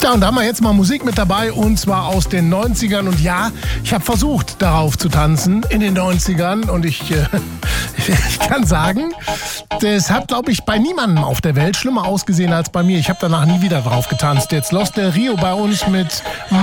Tja, und da haben wir jetzt mal Musik mit dabei, und zwar aus den 90ern. Und ja, ich habe versucht, darauf zu tanzen in den 90ern. Und ich kann sagen, das hat, glaube ich, bei niemandem auf der Welt schlimmer ausgesehen als bei mir. Ich habe danach nie wieder drauf getanzt. Jetzt Los Del Rio bei uns mit